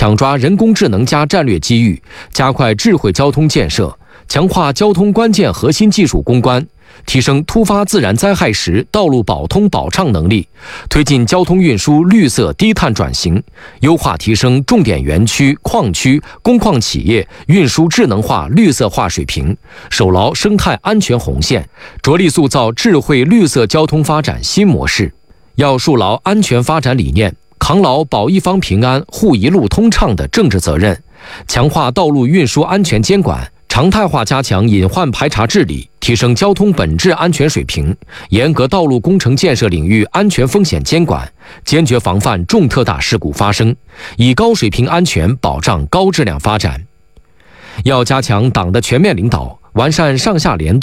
抢抓人工智能加战略机遇，加快智慧交通建设，强化交通关键核心技术攻关，提升突发自然灾害时道路保通保畅能力，推进交通运输绿色低碳转型，优化提升重点园区、矿区、工矿企业运输智能化、绿色化水平，守牢生态安全红线，着力塑造智慧绿色交通发展新模式。要树牢安全发展理念，扛牢保一方平安、护一路通畅的政治责任，强化道路运输安全监管，常态化加强隐患排查治理，提升交通本质安全水平，严格道路工程建设领域安全风险监管，坚决防范重特大事故发生，以高水平安全保障高质量发展。要加强党的全面领导，完善上下联动。